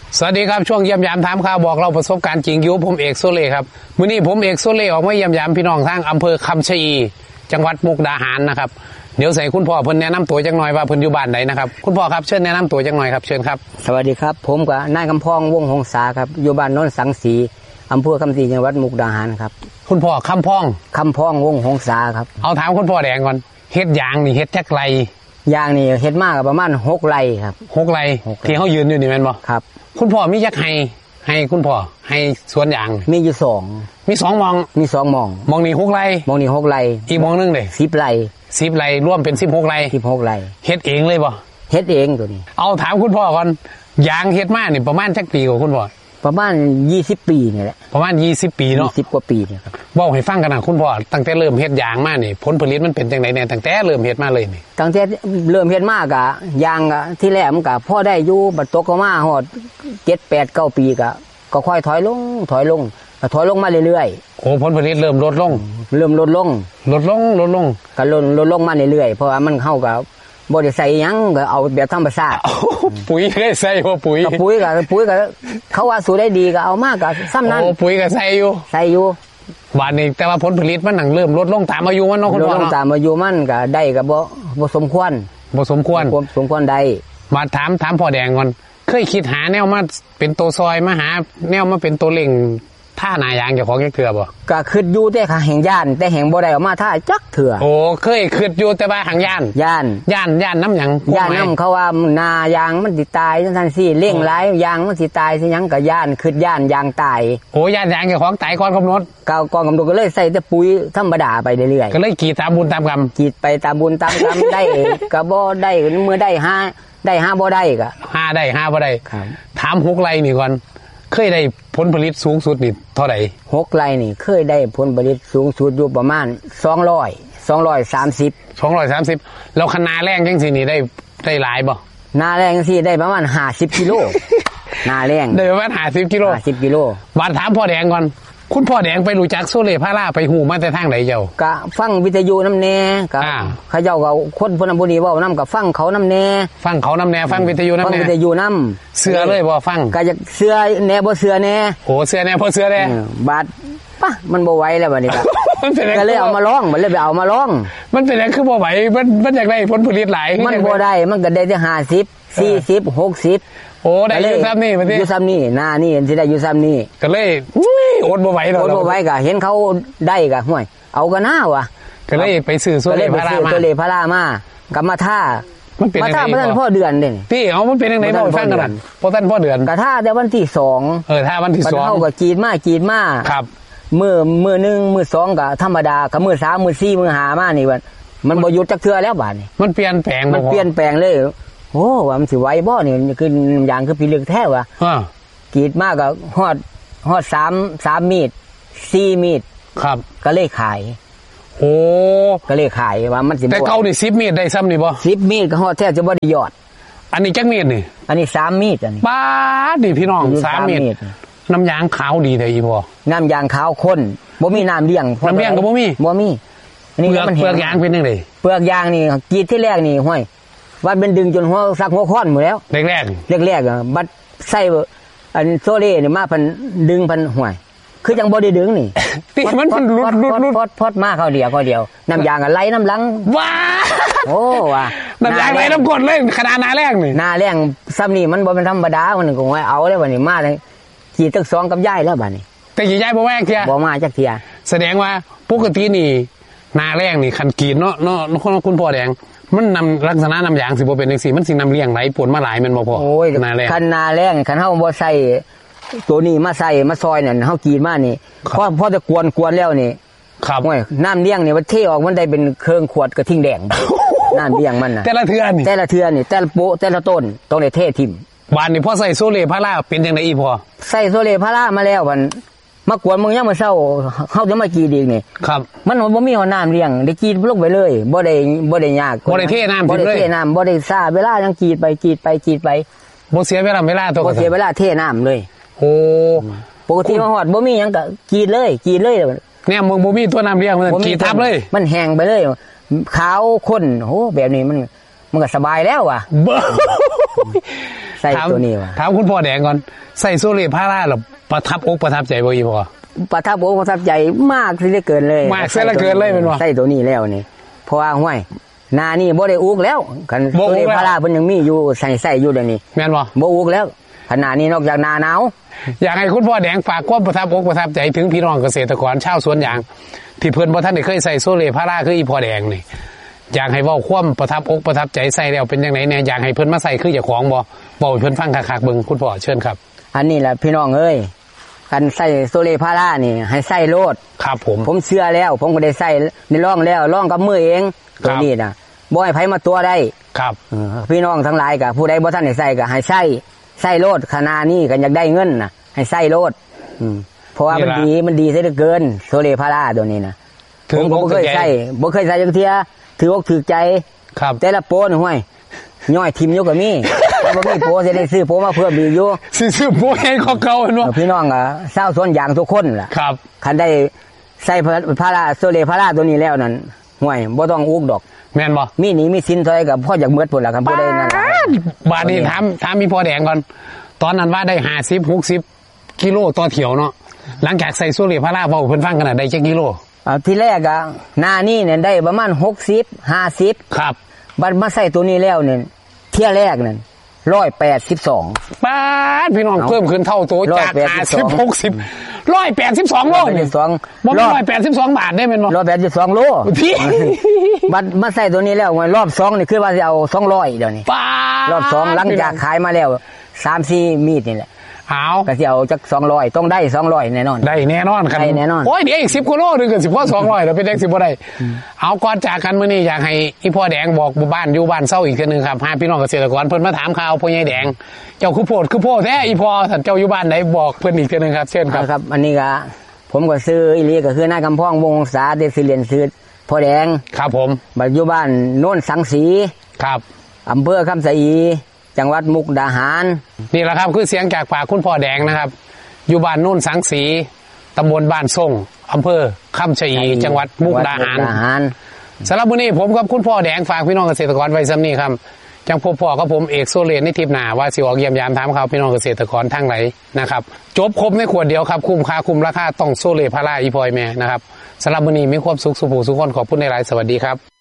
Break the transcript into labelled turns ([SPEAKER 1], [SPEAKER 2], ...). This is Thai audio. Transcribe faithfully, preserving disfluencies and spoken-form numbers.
[SPEAKER 1] สวัสดีครับช่วงเยี่ยมยามถามข่าวบอกเราประสบการณ์จริงอยู่ผมเอกโซเล่ครับมื้อนี้ผมเอกโซเล่ออกมาเยี่ยมยามพี่น้องทางอำเภอคำชะอีจังหวัดมุกดาหารนะครับเดี๋ยวใส่คุณพ่อเพิ่นแนะนำตัวจังหน่อยว่าเพิ่นอยู่บ้านไหนนะครับคุณพ่อครับเชิญแนะนำตัวจังหน่อยครับเชิญครับ
[SPEAKER 2] สวัสดีครับผมกับนายกำพองวงหงษาครับอยู่บ้านโน้นสังสีอำเภอคำชะอีจังหวัดมุกดาหารครับ
[SPEAKER 1] คุณพ่อคำพอง
[SPEAKER 2] คำพองวงหงษาครับ
[SPEAKER 1] เอาถามคุณพ่อแดงก่อนเฮ็ดยางนี่เฮ็ดจักไร
[SPEAKER 2] ยางนี่เฮ็ดมากประมาณหกไร่ครับ
[SPEAKER 1] หกไร่ที่เขายืนอยู่นี่แม่นบ่
[SPEAKER 2] ครับ
[SPEAKER 1] คุณพ่อมีจักให้ให้คุณพ่อให้สวนยาง
[SPEAKER 2] มีอยู่สอง
[SPEAKER 1] มีสองมอง
[SPEAKER 2] มีสองมอง
[SPEAKER 1] มองนี่หกไร่
[SPEAKER 2] มองนี่หกไร่
[SPEAKER 1] อีกมองนึงเด้
[SPEAKER 2] สิบไร่
[SPEAKER 1] สิบไร่รวมเป็นสิบหกไร่
[SPEAKER 2] สิบหกไร่
[SPEAKER 1] เฮ็ดเองเลยบ่
[SPEAKER 2] เฮ็ดเองตัวนี้
[SPEAKER 1] เอาถามคุณพ่อก่อนยางเฮ็ดมานี่ประมาณจักปีกว่าคุณพ่อ
[SPEAKER 2] ประมาณยี่สิบปีนี่แหละ
[SPEAKER 1] ประมาณยี่สิบปีเนาะ
[SPEAKER 2] ยี่สิบกว่าปีนี่ครับ
[SPEAKER 1] เว้าให้ฟังกันนะคุณพ่อตั้งแต่เริ่มเฮ็ดยางมานี่ผลผลิตมันเป็นจังได๋แน่ตั้งแต่เริ่มเฮ็ดมาเลยนี่
[SPEAKER 2] ตั้งแต่เริ่มเฮ็ดมากะยางกะที่แรกมันก็พอได้อยู่บัดตกก็มาฮอดเจ็ด แปด เก้าปีก็ก็ค่อยถอยลงถอยลงก็ถอยลงมาเรื่อย
[SPEAKER 1] ๆโอ้ผลผลิตเริ่มลดลง
[SPEAKER 2] เริ่มลดลง
[SPEAKER 1] ลดลงลดลง
[SPEAKER 2] ก็ลดลดลงมาเรื่อยๆเพราะว่ามันเข้ากับบ่ได้ใส่หยังก็เอาแบบธรรมชาติ
[SPEAKER 1] ปุ๋ยได้ใส่บ่ปุ๋ย
[SPEAKER 2] ก็ปุ๋ยก็ปุ๋ยก็เขาว่าสูได้ดีก็เอามากก็ซ้ำนั้น
[SPEAKER 1] โอ้ปุ๋ยก็ใส่อยู่
[SPEAKER 2] ใส่อยู่
[SPEAKER 1] บาดนี้แต่ว่าผลผลิตมันหนังเริ่มลดลงตามอายุมันเนาะคุณพ่อเนาะ
[SPEAKER 2] ลดลงตามอายุมันก็ได้ก็บ่บ่สมควร
[SPEAKER 1] บ่สมควร
[SPEAKER 2] สมควรได้
[SPEAKER 1] มาถามถามพ่อแดงก่อนเคยคิดหาแนวมาเป็นตัวซอยมาหาแนวมาเป็นตัวเล่งท่าหนายางเจ้าของจักเทื่อบ่
[SPEAKER 2] ก็คิดอยู่แต่แห่งย่านแต่แห่งบ่ได้ออกมาท่าจักเทื่อ
[SPEAKER 1] โอ้เคยคิดอยู่แต่ว่าหังย่าน
[SPEAKER 2] ย่าน
[SPEAKER 1] ย่านย่านน้ำหยัง
[SPEAKER 2] ย่านน้ำเขาว่านายางมันสิตายจังซั่นซี่เร่งหลายยางมันสิตายสิหยังก็ย่านคิดย่านยางตาย
[SPEAKER 1] โอ้ย่านยางเจ้าของตายก่อนกำหนด
[SPEAKER 2] ก็ก่อนกำหนดก็เลยใส่แต่ปุ๋ยธรรมดาไปเรื่อย
[SPEAKER 1] ๆก็เลยกรีดตามบุญตามกรรม
[SPEAKER 2] กรีดไปตามบุญตามกรรมได้ก็บ่ได้เมื่อได้ห้าได้ห้าบ่ได้ก็
[SPEAKER 1] ห้าได้ห้าบ่ได้ถามหกไร่นี่ก่อนเคยได้ผลผลิตสูงสุดนี่เท่าไหร่
[SPEAKER 2] หกไร่นี่เคยได้ผลผลิตสูงสุดอยู่ประมาณสองร้อย สองร้อยสามสิบ
[SPEAKER 1] สองร้อยสามสิบแล้วคณะแรงจังซี่นี่ได้ได้หลายบ่
[SPEAKER 2] นาแรงจังซี่ได้ประมาณห้าสิบกิโลนาแรง
[SPEAKER 1] ได้ประมาณห้าสิบกิโล
[SPEAKER 2] ห้าสิบกิโล
[SPEAKER 1] บาดถามพ่อแดงก่อนคุณพ่อแดงไปรู้จักโซเล่พาราไปหูมาแต่ทางไหนเจ้า
[SPEAKER 2] ก็ฟังวิทยุน้ำแน่ก็เขาเจ้าก็คนพนบุรีเว้านำก็ฟังเขาน้ำแน่
[SPEAKER 1] ฟังเขาน้ำแน่ฟังวิทยุน้ำแน่
[SPEAKER 2] ฟังวิทยุน้ำ
[SPEAKER 1] เสือเลยบ่ฟัง
[SPEAKER 2] ก็จะเสือแน่บ่เสือแน่
[SPEAKER 1] โอ้เสือแน่บ่เสือแน่
[SPEAKER 2] บาดป่ะมันบ่ไหวแล้วบัดนี้ก็ก็เลยเอามาร้องมันเลยไปเอามาร้อง
[SPEAKER 1] มันเป็นอะไรคือบ่ไหวมันมันอยากได้ผลผลิตหลาย
[SPEAKER 2] มันบ่ได้มันก็ได้แต่ห้าสิบ สี่สิบ หกสิบ
[SPEAKER 1] โอ้ได้อยู่ซ้ำนี่
[SPEAKER 2] อยู่ซ้ำนี่หน้านี่สิได้อยู่ซ้ำนี่
[SPEAKER 1] ก็เลยอดบ่ไหว
[SPEAKER 2] อดบ่ไหวก็เห็นเขาได้ก็ห่วยเอากันหน้าวะ
[SPEAKER 1] ก็เลยไปซื้อโซเล่พารามา
[SPEAKER 2] โซเล่พารามากับมาท่ามาท่าเมื่อพ่อเดือนเด้
[SPEAKER 1] พี่เอามันเป็นยังไงบ่ฟังกันพอท่านพ่อเดือน
[SPEAKER 2] ก็ท่าแต่วันที่สอง
[SPEAKER 1] เออท่าวันที่สอง
[SPEAKER 2] เฮาก็กีดมากีดมา
[SPEAKER 1] ครับ
[SPEAKER 2] มื้อมื้อนึงมื้อสองก็ธรรมดาก็มื้อสามมื้อสี่มื้อห้ามานี่มันมันบ่หยุดจักเทื่อแล้วบาดนี้
[SPEAKER 1] มันเปลี่ยนแปลง
[SPEAKER 2] มันเปลี่ยนแปลงเลยโอ้ว่ามันสิไหวบ่นี่คืออย่างคือพี่ลึกแท้ว่ะกรีดมากก็ฮอดฮอด3 3มีดสี่มีด
[SPEAKER 1] ครับ
[SPEAKER 2] ก็เลยขาย
[SPEAKER 1] โอ้
[SPEAKER 2] ก็เลยขายว่ามันสิ
[SPEAKER 1] แต่เก่านี่สิบมีดได้ซ้ำนี่บ่
[SPEAKER 2] สิบมีดก็ฮอดแท้จะบ่ได้ยอด
[SPEAKER 1] อันนี้จักมีดนี่
[SPEAKER 2] อันนี้สามมีดอันนี้
[SPEAKER 1] ป๊าดนี่พี่น้องสามมีดน้ำยางขาวดีได้อีบ่
[SPEAKER 2] น้ำยางขาวข้นบ่มีน้ำเลี้ยง
[SPEAKER 1] น้ำเลี้ยงก็บ่มี
[SPEAKER 2] บ่มี
[SPEAKER 1] อันนี้มันเปลือกยางเป็นจังได๋
[SPEAKER 2] เปลือกยางนี่กรีดที่แรกนี่ห้วยวัดเป็นดึงจนหัวสักหัวค้อนหมดแล้ว
[SPEAKER 1] แรกแรก
[SPEAKER 2] แรกแรกบัดใส่อันโซเล่เนี่ยมาพันดึงพันห่วยคือจังบ่ได้ดึงนี่
[SPEAKER 1] ติมันมันลุดลุดลุด
[SPEAKER 2] พอดพอดมาเขาเดียวเขาเดียวน้ำยางไหลน้ำลัง
[SPEAKER 1] ว้า
[SPEAKER 2] โอ้ว่ะ
[SPEAKER 1] น้ำยางไหลน้ำกดเลยขนาดนาแรงนี่
[SPEAKER 2] นาแรงซ้ำนี่มันบ่เป็นธรรมดามันก็ว่าเอาแล้ววันนี้มาเลยขี่ตึกสองกับย่ายแล้วบัดนี้
[SPEAKER 1] แต่ขี่ย่ายบ่แม่งเทีย
[SPEAKER 2] บ่มาจักเทีย
[SPEAKER 1] แสดงว่าปกตินี่นาแรงนี่คันกีดเนาะเนาะคุณพ่อแดงมันนำลักษณะน้ำยางสิบ่เป็นจังซี่มันสินำเลี้ยงไหลปนมาหลายแม่นบ่พ่อ
[SPEAKER 2] นาแรงคันนาแรงคันเฮาบ่ใส่ตัวนี้มาใส่มาซอยนั่นเฮากีดมานี่พอพอจะกวนๆแล้วนี่
[SPEAKER 1] ครับ
[SPEAKER 2] โอ้ยน้ำเลี้ยงนี่มันเทออกมันได้เป็นเครื่องขวดกระทิงแดงน้ำเลี้ยงมันน่ะ
[SPEAKER 1] แต่ละเทื่อนี่
[SPEAKER 2] แต่ละเทื่อนี่แต่ละโปแต่ละต้นต้องได้เททิ่ม
[SPEAKER 1] บ้านนี่พ่อใส่โซเล่พาราเป็นจังได๋อีพ่อ
[SPEAKER 2] ใส่โซเล่พารามาแล้วมันมากวนมึงยังมาเศร้าเฮาจะมากีดอีกนี่
[SPEAKER 1] ครับ
[SPEAKER 2] มันบ่มีน้ำเลี้ยงได้กีดลงไปเลยบ่ได้บ่ได้ยาก
[SPEAKER 1] บ่ได้เทน้ำ
[SPEAKER 2] บ่ได้เทน้ำบ่ได้ซ่าเวลายังกีดไปกีดไปกีดไป
[SPEAKER 1] บ่เสียเวลาเวลาตัว
[SPEAKER 2] บ่เสียเวลาเทน้ำเลย
[SPEAKER 1] โอ้
[SPEAKER 2] ปกติมาฮอดบ่มีหยังก็กีดเลยกีดเลย
[SPEAKER 1] เนี่ยมึงบ่มีตัวน้ำเลี้ยงมันกีดทับเลย
[SPEAKER 2] มันแห้งไปเลยขาวข้นโอ้แบบนี้มันมันก็สบายแล้วว่ะใส่ตัวนี้ว่ะ
[SPEAKER 1] ถามคุณพ่อแดงก่อนใส่โซเล่พาราหรอประทับอกประทับใจบ่อีพ่อ
[SPEAKER 2] ประทับอกประทับใจมากที่ได้เกินเลย
[SPEAKER 1] มากเสียละเกินเลยเป็นว่า
[SPEAKER 2] ใส่ตัวนี้แล้วนี่เพราะว่าห้วยนานี่บ่ได้อุกแล้วกันโซเล่พาราเพิ่นยังมีอยู่ใส่ใส่อยู่เดี๋ยวนี้
[SPEAKER 1] แม่นบ่
[SPEAKER 2] บ่อุกแล้วขณะนี้นอกจากนาหนาว
[SPEAKER 1] อยากให้คุณพ่อแดงฝากความประทับอกประทับใจถึงพี่น้องเกษตรกรชาวสวนยางที่เพิ่นบ่ทันได้เคยใส่โซเล่พาราคืออีพ่อแดงนี่อยากให้เว้าความประทับอกประทับใจใส่แล้วเป็นจังได๋แน่อยากให้เพิ่นมาใส่คือเจ้าของบ่เว้าให้เพิ่นฟังคักๆเบิ่งคุณพ่อเชิญครับ
[SPEAKER 2] อันนี้แหละพี่น้องเอ้ยกันใส่โซเล่พารานี่ให้ใส่โลด
[SPEAKER 1] ครับผม
[SPEAKER 2] ผมเชื่อแล้วผมก็ได้ใส่ได้ลองแล้วลองกับมือเองตัวนี้น่ะบ่ให้ไผมาตัวได้
[SPEAKER 1] ครับ
[SPEAKER 2] พี่น้องทั้งหลายก็ผู้ใดบ่ทันได้ใส่ก็ให้ใส่ใส่โลดขนาดนี้ก็อยากได้เงินน่ะให้ใส่โลดอืมเพราะว่ามันดีมันดีซะเหลือเกินโซเล่พาราตัวนี้น่ะผมบ่เคยใส่บ่เคยใส่จักเที่ยถืออกถือใจ
[SPEAKER 1] ครับ
[SPEAKER 2] แต่ละโปนห้วยย่อยทิมอยู่ก็มีบ่มีโปสิได้ซื้อโปมาเพิ่มอีกอยู่
[SPEAKER 1] ซื้อโปให้เขาเก่าเนาะ
[SPEAKER 2] พี่น้องอ่ะชาวสวนยางทุกคนล่ะ
[SPEAKER 1] ครับ
[SPEAKER 2] คันได้ใส่พาราโซเล่พาราตัวนี้แล้วนั่นห้วยบ่ต้องอุกดอก
[SPEAKER 1] แม่นบ่
[SPEAKER 2] มีหนี้มีสินเท่าใดก็พออยากเมิดพุ่นล่ะคันผู้ใดนั่น
[SPEAKER 1] บาดนี้ถามถามมีพ่อแดงก่อนตอนนั้นว่าได้ห้าสิบ หกสิบกิโลต่อเที่ยวเนาะหลังจากใส่โซเล่พาราเว้าเพิ่นฟังขนาดได้จักกิโล
[SPEAKER 2] อ่าที่แรกอ่ะหน้านี้เนี่ยได้ประมาณหกสิบ ห้าสิบ
[SPEAKER 1] ครับ
[SPEAKER 2] บัดมาใส่ตัวนี้แล้วเนี่ยเที่ยแรกนั่นหนึ่งร้อยแปดสิบสอง
[SPEAKER 1] บาทพี่น้องเพิ่มขึ้นเท่าตัวจากห้าสิบ หกสิบ หนึ่งร้อยแปดสิบสองโล
[SPEAKER 2] หนึ่งร้อย
[SPEAKER 1] บ่หนึ่งร้อยแปดสิบสองบาทได้แม่นบ่
[SPEAKER 2] หนึ่งร้อยแปดสิบสองโลพี่บัดมาใส่ตัวนี้แล้วรอบสองนี่คือว่าสิเอาสองร้อยเดี๋ยวนี้รอบสองหลังจากขายมาแล้ว สามสี่ มีดนี่แหละ
[SPEAKER 1] เอา
[SPEAKER 2] ก็สิเอาจักสองร้อยต้องได้สองร้อยแน่นอน
[SPEAKER 1] ได้แน่นอนครับ
[SPEAKER 2] ได้แน่นอน
[SPEAKER 1] โอ้ยเดี๋ยวอีกสิบกิโลนึงก็สิพอสองร้อยแล้วเป็นเด็กสิบ่ได้เอาก่อนจากกันมื้อนี้อยากให้อีพ่อแดงบอกบ้านอยู่บ้านเซาอีกเทื่อนึงครับหาพี่น้องเกษตรกรเพิ่นมาถามข่าวพ่อใหญ่แดงเจ้าคือโพดคือโพแท้อีพ่อท่านเจ้าอยู่บ้านไหนบอกเพิ่นอีกเทื่อนึงครับเชิญครับ
[SPEAKER 2] ครับอันนี้ก็ผมก็ซื้ออีหลีก็คือนายกำพองวงศาได้สิเรียนซื้อพ่อแดง
[SPEAKER 1] ครับผม
[SPEAKER 2] บัดอยู่บ้านโน่นสังสี
[SPEAKER 1] ครับ
[SPEAKER 2] อำเภอคำสะอีจังหวัดมุกดาหาร
[SPEAKER 1] นี่แหละครับคือเสียงจากปากคุณพ่อแดงนะครับอยู่บ้านโน่นสังสีตำบลบ้านส่งอำเภอคำชะอีจังหวัดมุกดาหารสำหรับวันนี้ผมกับคุณพ่อแดงฝากพี่น้องเกษตรกรไว้ซ้ำนี้ครับจังพบพ่อกับผมเอกโซเลนในทิพย์หนาว่าสิออกเยี่ยมยามถามข่าวพี่น้องเกษตรกรทั้งไหนนะครับจบครบในขวดเดียวครับคุ้มค่าคุ้มราคาต้องโซเลพาราอีพอยแม่นะครับสำหรับวันนี้มีความสุขสุขสุขคนขอบคุณในหลายสวัสดีครับ